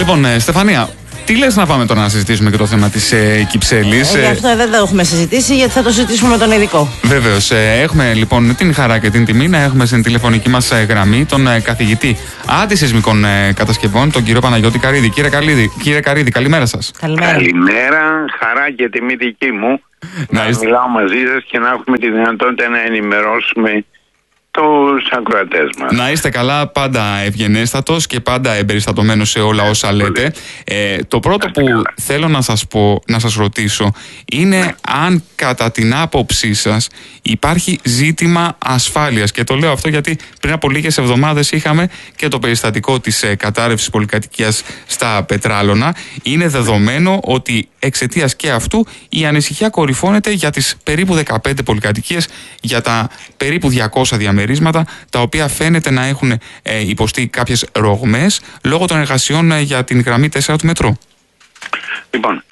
Λοιπόν, Στεφανία, τι λες να πάμε τώρα να συζητήσουμε και το θέμα της Κυψέλης? Γι' αυτό δεν το έχουμε συζητήσει, γιατί θα το συζητήσουμε με τον ειδικό. Βεβαίως. Έχουμε λοιπόν την χαρά και την τιμή να έχουμε στην τηλεφωνική μας γραμμή τον καθηγητή αντισεισμικών κατασκευών, τον κύριο Παναγιώτη Καρίδη. Κύριε Καρίδη, καλημέρα σας. Καλημέρα, χαρά και τιμή δική μου να μιλάω μαζί σας και να έχουμε τη δυνατότητα να ενημερώσουμε τους ακροατές μας. Να είστε καλά, πάντα ευγενέστατος και πάντα εμπεριστατωμένος σε όλα όσα λέτε. Το πρώτο που θέλω να σας πω, να σας ρωτήσω, είναι αν κατά την άποψή σας υπάρχει ζήτημα ασφάλειας. Και το λέω αυτό γιατί πριν από λίγες εβδομάδες είχαμε και το περιστατικό της κατάρρευσης πολυκατοικίας στα Πετράλωνα. Είναι δεδομένο ότι εξαιτίας και αυτού η ανησυχία κορυφώνεται για τις περίπου 15 πολυκατοικίες, για τα περίπου 200 διαμερίσματα, τα οποία φαίνεται να έχουν υποστεί κάποιες ρογμές λόγω των εργασιών για την γραμμή 4 του μετρό. Λοιπόν,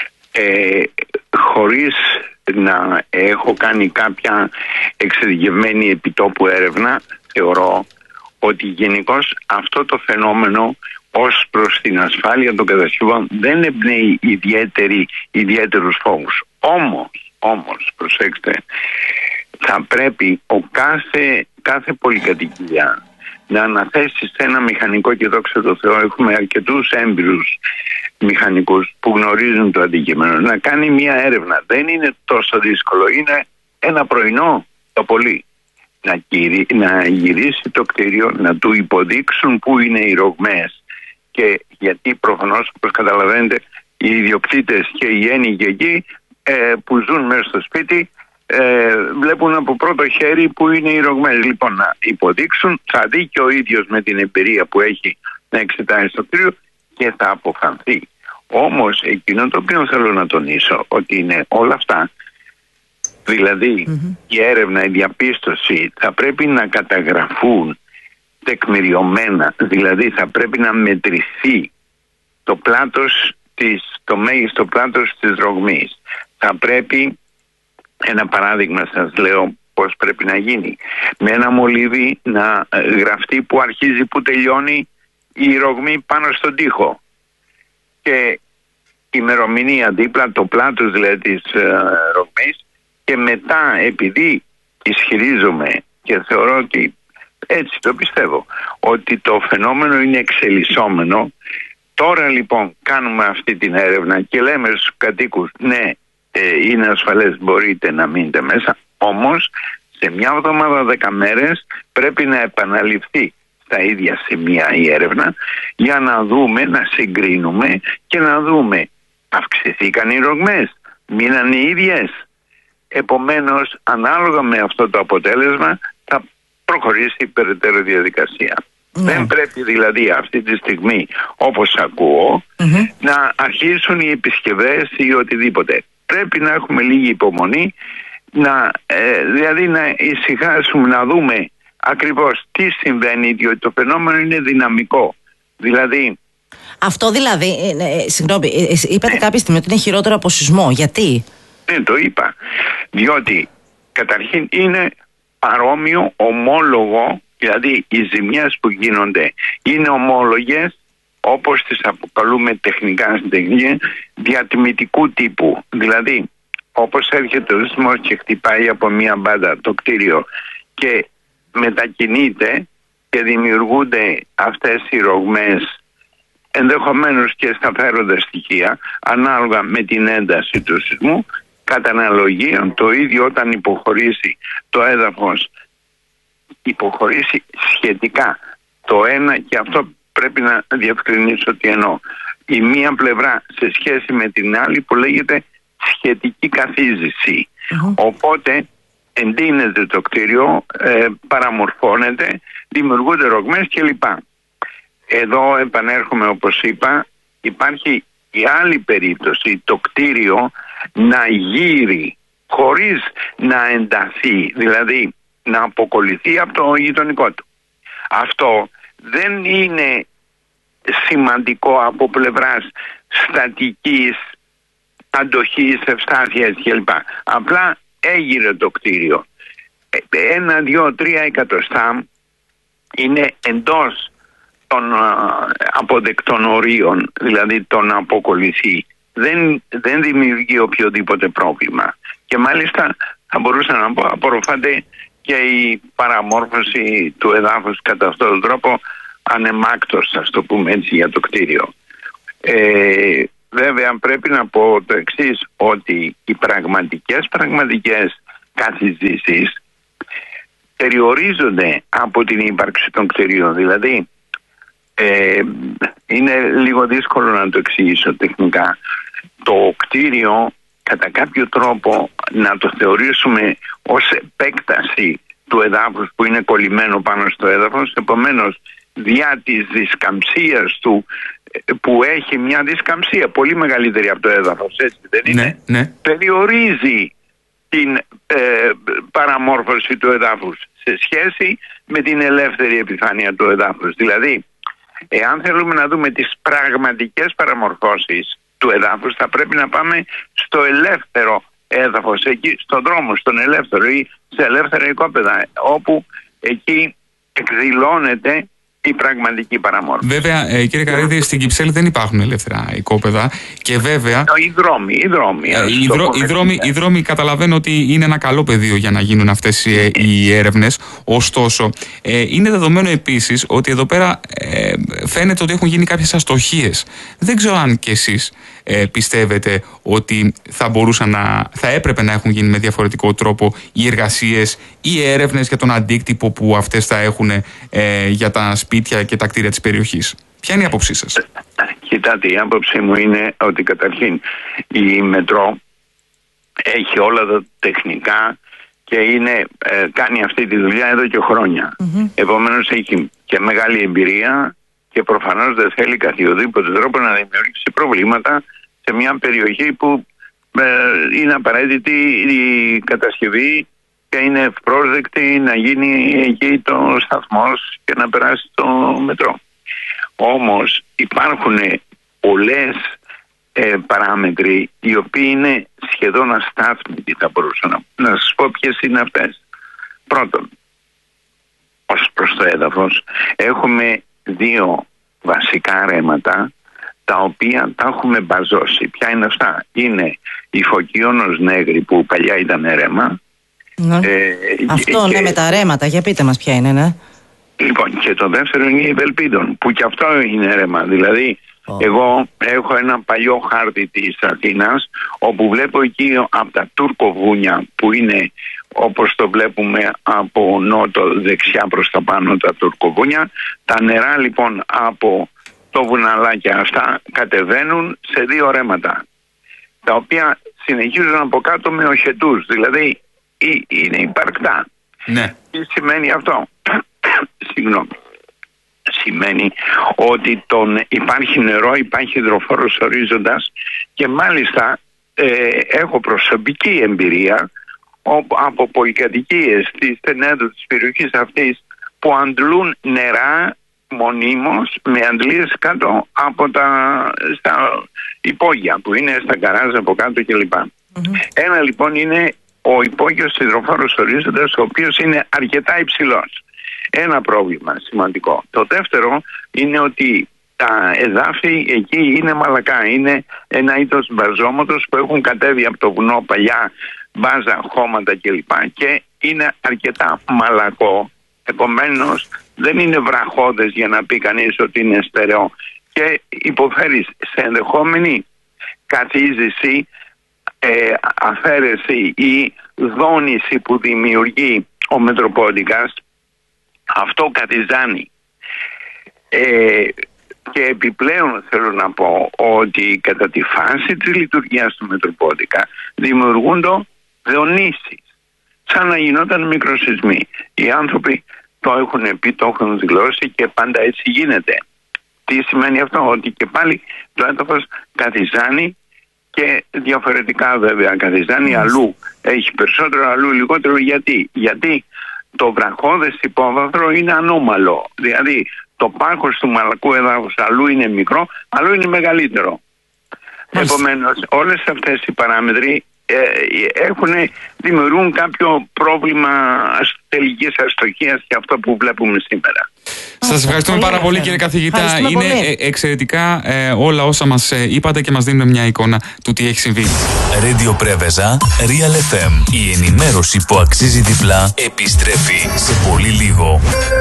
χωρίς να έχω κάνει κάποια εξειδικευμένη επιτόπου έρευνα, θεωρώ ότι γενικώς αυτό το φαινόμενο ως προς την ασφάλεια των κατασκευών δεν εμπνέει ιδιαίτερους φόβους. Όμως, προσέξτε, θα πρέπει κάθε πολυκατοικία να αναθέσει σε ένα μηχανικό, και δόξα τω Θεώ έχουμε αρκετούς έμπειρους μηχανικούς που γνωρίζουν το αντικείμενο, να κάνει μια έρευνα. Δεν είναι τόσο δύσκολο, είναι ένα πρωινό το πολύ. Να γυρίσει το κτίριο, να του υποδείξουν πού είναι οι ρογμές, και γιατί προφανώς, όπως καταλαβαίνετε, οι ιδιοκτήτες και οι ένοικοι εκεί που ζουν μέσα στο σπίτι βλέπουν από πρώτο χέρι που είναι οι ρογμές. Λοιπόν, να υποδείξουν, θα δει και ο ίδιος με την εμπειρία που έχει να εξετάσει το κτίριο και θα αποφανθεί. Όμως εκείνο το οποίο θέλω να τονίσω, ότι είναι όλα αυτά, δηλαδή η έρευνα, η διαπίστωση, θα πρέπει να καταγραφούν τεκμηριωμένα, δηλαδή θα πρέπει να μετρηθεί το μέγιστο πλάτος της ρογμής. Θα πρέπει, ένα παράδειγμα σας λέω πώς πρέπει να γίνει, με ένα μολύβι να γραφτεί που αρχίζει, που τελειώνει η ρογμή πάνω στον τοίχο, και ημερομηνία δίπλα, το πλάτος δηλαδή της ρογμής, και μετά, επειδή ισχυρίζομαι και θεωρώ ότι έτσι το πιστεύω, ότι το φαινόμενο είναι εξελισσόμενο, τώρα λοιπόν κάνουμε αυτή την έρευνα και λέμε στους κατοίκους, ναι, είναι ασφαλές, μπορείτε να μείνετε μέσα, όμως σε μια εβδομάδα, 10 μέρες πρέπει να επαναληφθεί στα ίδια σημεία η έρευνα, για να δούμε, να συγκρίνουμε και να δούμε, αυξηθήκαν οι ρογμές, μείναν οι ίδιες. Επομένως, ανάλογα με αυτό το αποτέλεσμα θα προχωρήσει η περαιτέρω διαδικασία. Δεν πρέπει δηλαδή αυτή τη στιγμή, όπως ακούω, να αρχίσουν οι επισκευές ή οτιδήποτε. Πρέπει να έχουμε λίγη υπομονή, δηλαδή να ησυχάσουμε, να δούμε ακριβώς τι συμβαίνει, διότι το φαινόμενο είναι δυναμικό. Δηλαδή... Αυτό δηλαδή, συγγνώμη, είπατε κάποια στιγμή ότι είναι χειρότερο από σεισμό. Γιατί? Ναι, το είπα. Διότι καταρχήν είναι παρόμοιο, ομόλογο, δηλαδή οι ζημιές που γίνονται είναι ομόλογες, όπως τις αποκαλούμε τεχνικά στην τεχνική, διατιμητικού τύπου. Δηλαδή, όπως έρχεται ο σεισμός και χτυπάει από μία μπάντα το κτίριο και μετακινείται και δημιουργούνται αυτές οι ρογμές, ενδεχομένως και σταθέροντα στοιχεία, ανάλογα με την ένταση του σεισμού, κατά αναλογία το ίδιο όταν υποχωρήσει το έδαφος, υποχωρήσει σχετικά το ένα, και αυτό πρέπει να διευκρινίσω τι εννοώ. Η μία πλευρά σε σχέση με την άλλη που λέγεται σχετική καθίζηση. Οπότε εντείνεται το κτίριο, παραμορφώνεται, δημιουργούνται ρογμές κλπ. Εδώ επανέρχομαι, όπως είπα, υπάρχει η άλλη περίπτωση, το κτίριο να γύρει χωρίς να ενταθεί, δηλαδή να αποκολληθεί από το γειτονικό του. Αυτό δεν είναι σημαντικό από πλευράς στατικής, αντοχής, ευστάθειας κλπ. Απλά έγειρε το κτίριο. 1, 2, 3 εκατοστά είναι εντός των αποδεκτών ορίων, δηλαδή το να αποκολληθεί, δεν δημιουργεί οποιοδήποτε πρόβλημα. Και μάλιστα θα μπορούσα να πω, απορροφάται και η παραμόρφωση του εδάφους κατά αυτόν τον τρόπο ανεμάκτος, ας το πούμε έτσι, για το κτίριο. Βέβαια πρέπει να πω το εξής, ότι οι πραγματικές καθιζήσεις περιορίζονται από την ύπαρξη των κτηρίων. Δηλαδή είναι λίγο δύσκολο να το εξηγήσω τεχνικά. Το κτίριο κατά κάποιο τρόπο να το θεωρήσουμε ως επέκταση του εδάφους που είναι κολλημένο πάνω στο έδαφος, επομένως διά της δισκαμψίας του, που έχει μια δισκαμψία πολύ μεγαλύτερη από το έδαφος, έτσι δεν είναι? Ναι. Περιορίζει την παραμόρφωση του εδάφους σε σχέση με την ελεύθερη επιφάνεια του εδάφους. Δηλαδή, εάν θέλουμε να δούμε τις πραγματικές παραμορφώσεις του εδάφους, θα πρέπει να πάμε στο ελεύθερο έδαφος, εκεί στον δρόμο, στον ελεύθερο ή σε ελεύθερα οικόπεδα, όπου εκεί εκδηλώνεται η πραγματική παραμόρφωση. Βέβαια, κύριε Καρύδη, στην Κυψέλη δεν υπάρχουν ελεύθερα οικόπεδα και βέβαια... Οι δρόμοι καταλαβαίνω ότι είναι ένα καλό πεδίο για να γίνουν αυτές οι έρευνες. Ωστόσο, είναι δεδομένο επίσης ότι εδώ πέρα φαίνεται ότι έχουν γίνει κάποιες αστοχίες. Δεν ξέρω αν κι εσείς πιστεύετε ότι θα έπρεπε να έχουν γίνει με διαφορετικό τρόπο οι εργασίες ή οι έρευνες για τον αντίκτυπο που αυτές θα έχουν για τα σπίτια και τα κτίρια της περιοχής. Ποια είναι η άποψή σας? Κοιτάτε, η άποψή μου είναι ότι καταρχήν η Μετρό έχει όλα τα τεχνικά και κάνει αυτή τη δουλειά εδώ και χρόνια. Επομένως έχει και μεγάλη εμπειρία και προφανώς δεν θέλει καθιοδήποτε τρόπο να δημιουργήσει προβλήματα σε μια περιοχή που είναι απαραίτητη η κατασκευή και είναι ευπρόσδεκτη να γίνει εκεί το σταθμός και να περάσει το μετρό. Όμως υπάρχουν πολλές παράμετροι οι οποίοι είναι σχεδόν αστάθμητοι, θα μπορούσα να σας πω ποιες είναι αυτές. Πρώτον, ως προς το έδαφος έχουμε δύο βασικά ρέματα τα οποία τα έχουμε μπαζώσει. Ποια είναι αυτά? Είναι η Φωκίωνος Νέγρη που παλιά ήταν ρέμα. Αυτό με τα ρέματα, για πείτε μας ποια είναι, ναι. Λοιπόν, και το δεύτερο είναι η Βελπίδων, που και αυτό είναι ρέμα. Δηλαδή, εγώ έχω ένα παλιό χάρτη της Αθήνας, όπου βλέπω εκεί από τα τουρκοβούνια, που είναι όπως το βλέπουμε από νότο δεξιά προς τα πάνω τα τουρκοβούνια. Τα νερά λοιπόν από το βουναλάκια αυτά κατεβαίνουν σε δύο ρέματα, τα οποία συνεχίζουν από κάτω με οχετούς, δηλαδή είναι υπαρκτά. Ναι. Τι σημαίνει αυτό? Συγγνώμη. Σημαίνει ότι υπάρχει νερό, υπάρχει υδροφόρος ορίζοντας και μάλιστα έχω προσωπική εμπειρία από πολυκατοικίες της Τενέδου της περιοχής αυτής που αντλούν νερά μονίμως με αντλίες κάτω από στα υπόγεια που είναι στα γκαράζ από κάτω κλπ. Ένα λοιπόν είναι ο υπόγειος υδροφόρος ορίζοντας, ο οποίος είναι αρκετά υψηλός. Ένα πρόβλημα σημαντικό. Το δεύτερο είναι ότι τα εδάφη εκεί είναι μαλακά. Είναι ένα είδος μπαζόματος που έχουν κατέβει από το βουνό παλιά, μπάζα, χώματα κλπ. Και είναι αρκετά μαλακό. Επομένως δεν είναι βραχώδες για να πει κανείς ότι είναι στερεό. Και υποφέρει σε ενδεχόμενη καθίζηση, αφαίρεση ή δόνηση που δημιουργεί ο Μετροπόντικας. Αυτό κατιζάνει. Και επιπλέον θέλω να πω ότι κατά τη φάση της λειτουργίας του Μετροπόντικα δημιουργούνται δεονύσεις, σαν να γινόταν μικροσεισμοί. Οι άνθρωποι το έχουν πει, το έχουν δηλώσει και πάντα έτσι γίνεται. Τι σημαίνει αυτό? Ότι και πάλι το έδαφος καθιζάνει και διαφορετικά βέβαια καθιζάνει. Αλλού έχει περισσότερο, αλλού λιγότερο. Γιατί το βραχώδες υπόβαθρο είναι ανώμαλο. Δηλαδή το πάχος του μαλακού εδάφους αλλού είναι μικρό, αλλού είναι μεγαλύτερο. Επομένως όλες αυτές οι παράμετροι δημιουργούν κάποιο πρόβλημα τελικής αστοχίας και αυτό που βλέπουμε σήμερα. Σας ευχαριστούμε πάρα πολύ, κύριε καθηγητά. Είναι εξαιρετικά όλα όσα μας είπατε και μας δίνουν μια εικόνα του τι έχει συμβεί. Radio Πρέβεζα, Real FM. Η ενημέρωση που αξίζει διπλά επιστρέφει σε πολύ λίγο.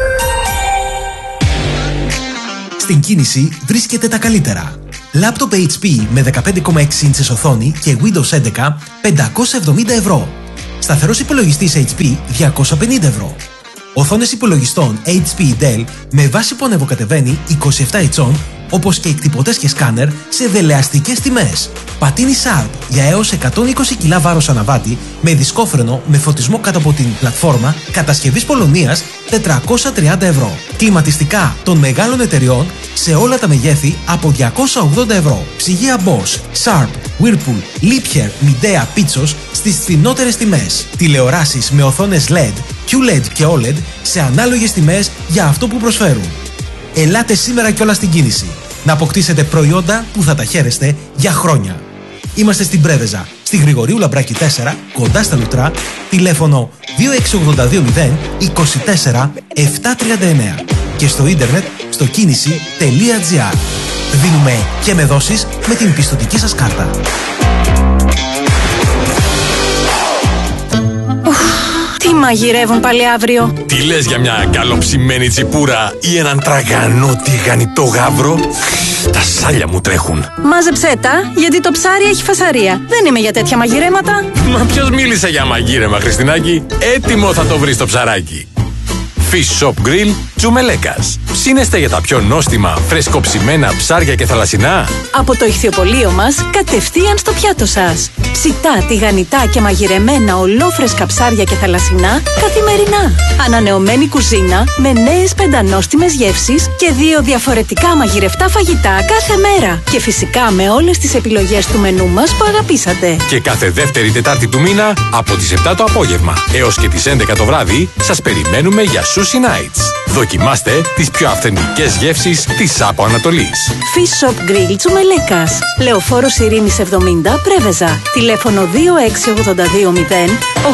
Στην κίνηση βρίσκεται τα καλύτερα. Λάπτοπ HP με 15,6 ίντσες οθόνη και Windows 11 570 ευρώ. Σταθερός υπολογιστής HP 250 ευρώ. Οθόνες υπολογιστών HP Dell με βάση που ανεβοκατεβαίνει 27 ιντσών, όπως και εκτυπωτές και σκάνερ σε δελεαστικές τιμές. Πατίνι Sharp για έως 120 κιλά βάρος αναβάτη με δισκόφρενο με φωτισμό κάτω από την πλατφόρμα κατασκευής Πολωνίας 430 ευρώ. Κλιματιστικά των μεγάλων εταιριών σε όλα τα μεγέθη από 280 ευρώ. Ψυγεία Bosch, Sharp, Whirlpool, Liebherr, Midea, Pitsos στις φθηνότερες τιμές. Τηλεοράσεις με οθόνες LED, QLED και OLED σε ανάλογες τιμές για αυτό που προσφέρουν. Ελάτε σήμερα κιόλας στην κίνηση να αποκτήσετε προϊόντα που θα τα χαίρεστε για χρόνια. Είμαστε στην Πρέβεζα, στη Γρηγορίου Λαμπράκη 4, κοντά στα Λουτρά, τηλέφωνο 26820 24 739 και στο ίντερνετ στο κίνηση.gr. Δίνουμε και με δόσεις με την πιστωτική σας κάρτα. Τι μαγειρεύουν πάλι αύριο? Τι λες για μια καλοψημένη τσιπούρα ή έναν τραγανό τηγανιτό γάβρο? Τα σάλια μου τρέχουν. Μάζεψέ τα, γιατί το ψάρι έχει φασαρία. Δεν είμαι για τέτοια μαγειρέματα. Μα ποιος μίλησε για μαγείρεμα, Χριστινάκη? Έτοιμο θα το βρεις το ψαράκι. Fish Shop Grill Τσουμελέκας. Ψήνεστε για τα πιο νόστιμα, φρεσκοψημένα ψάρια και θαλασσινά? Από το ηχθιοπωλείο μας, κατευθείαν στο πιάτο σας. Ψητά, τηγανιτά και μαγειρεμένα ολόφρεσκα ψάρια και θαλασσινά καθημερινά. Ανανεωμένη κουζίνα με νέες πεντανόστιμες γεύσεις και 2 διαφορετικά μαγειρευτά φαγητά κάθε μέρα. Και φυσικά με όλες τις επιλογές του μενού μας που αγαπήσατε. Και κάθε δεύτερη Τετάρτη του μήνα από τις 7 το απόγευμα έως και τις 11 το βράδυ σας περιμένουμε για Sushi Nights. Δοκιμάστε τις πιο αυθεντικές γεύσεις της Άπο Ανατολής. Fish Shop Grill Τσουμελέκας. Λεωφόρος Ειρήνης 70 Πρέβεζα. Τηλέφωνο 26820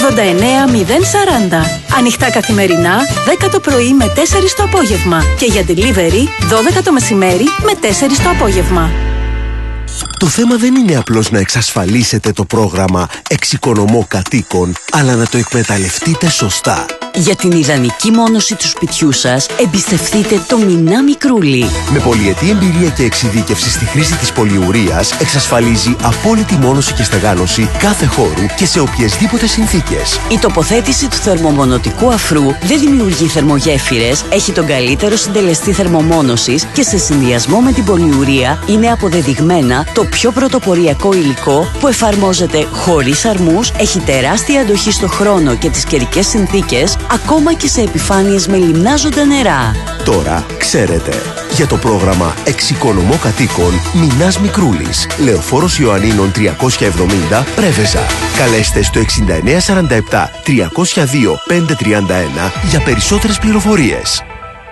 89040. Ανοιχτά καθημερινά 10 το πρωί με 4 το απόγευμα. Και για delivery 12 το μεσημέρι με 4 το απόγευμα. Το θέμα δεν είναι απλώς να εξασφαλίσετε το πρόγραμμα Εξοικονομώ Κατοίκων, αλλά να το εκμεταλλευτείτε σωστά. Για την ιδανική μόνωση του σπιτιού σας, εμπιστευτείτε το Μινά Μικρούλι. Με πολυετή εμπειρία και εξειδίκευση στη χρήση της πολυουρίας, εξασφαλίζει απόλυτη μόνωση και στεγάνωση κάθε χώρου και σε οποιασδήποτε συνθήκες. Η τοποθέτηση του θερμομονωτικού αφρού δεν δημιουργεί θερμογέφυρες, έχει τον καλύτερο συντελεστή θερμομόνωσης και σε συνδυασμό με την πολυουρία είναι αποδεδειγμένα το πιο πρωτοποριακό υλικό που εφαρμόζεται χωρίς αρμούς, έχει τεράστια αντοχή στο χρόνο και τις καιρικές συνθήκες, ακόμα και σε επιφάνειες με λιμνάζοντα νερά. Τώρα ξέρετε. Για το πρόγραμμα Εξοικονομώ Κατοίκων, Μινάς Μικρούλης, Λεωφόρος Ιωαννίνων 370, Πρέβεζα. Καλέστε στο 6947 302 531 για περισσότερες πληροφορίες.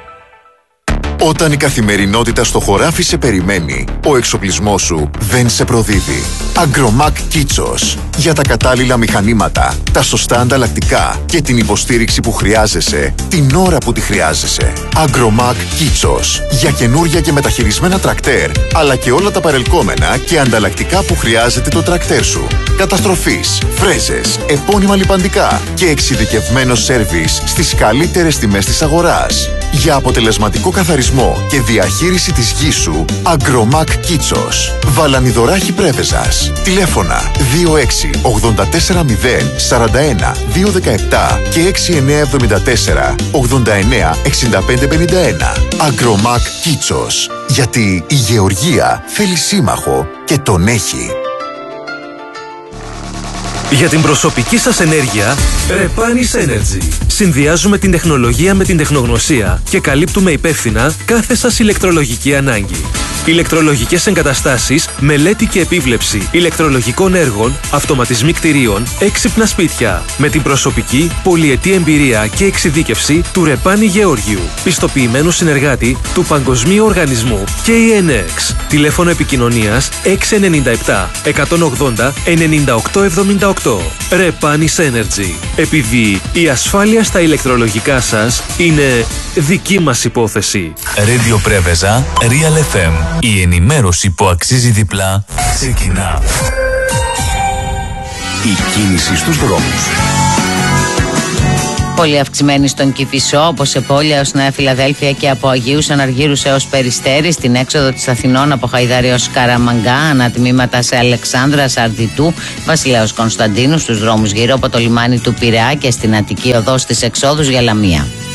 Όταν η καθημερινότητα στο χωράφι σε περιμένει, ο εξοπλισμός σου δεν σε προδίδει. Agromac Kitsos. Για τα κατάλληλα μηχανήματα, τα σωστά ανταλλακτικά και την υποστήριξη που χρειάζεσαι, την ώρα που τη χρειάζεσαι. Agromac Kitsos. Για καινούρια και μεταχειρισμένα τρακτέρ, αλλά και όλα τα παρελκόμενα και ανταλλακτικά που χρειάζεται το τρακτέρ σου. Καταστροφής, φρέζες, επώνυμα λιπαντικά και εξειδικευμένο σέρβις στις καλύτερες τιμές της αγοράς. Για αποτελεσματικό καθαρισμό και διαχείριση της γης σου, Agromac Kitsos. Βαλανιδωράχη Πρέβεζας. Τηλέφωνα 26 84 0 41 217 και 6974 89 65 51. Agromac Kitsos. Γιατί η γεωργία θέλει σύμμαχο και τον έχει. Για την προσωπική σας ενέργεια, Repanis Energy. Συνδυάζουμε την τεχνολογία με την τεχνογνωσία και καλύπτουμε υπεύθυνα κάθε σας ηλεκτρολογική ανάγκη. ηλεκτρολογικές εγκαταστάσεις, μελέτη και επίβλεψη ηλεκτρολογικών έργων, αυτοματισμοί κτηρίων, έξυπνα σπίτια. Με την προσωπική, πολυετή εμπειρία και εξειδίκευση του Ρεπάνη Γεώργιου, πιστοποιημένου συνεργάτη του Παγκοσμίου Οργανισμού KNX. Τηλέφωνο επικοινωνίας 697 180 9878. Repanis Energy. Επειδή η ασφάλεια στα ηλεκτρολογικά σας είναι δική μας υπόθεση. Radio Πρέβεζα, Real FM. Η ενημέρωση που αξίζει διπλά ξεκινά. Η κίνηση στους δρόμους. Πολύ αυξημένη στον Κηφισό, όπως σε πόλια ως Νέα Φιλαδέλφια και από Αγίους Αναργύρους έως Περιστέρη, στην έξοδο της Αθηνών από Χαϊδάρη ως Καραμαγκά, ανατμήματα σε Αλεξάνδρας, Αρδιτού, Βασιλέως Κωνσταντίνου, στους δρόμους γύρω από το λιμάνι του Πειραιά και στην Αττική οδό στις εξόδους για Λαμία.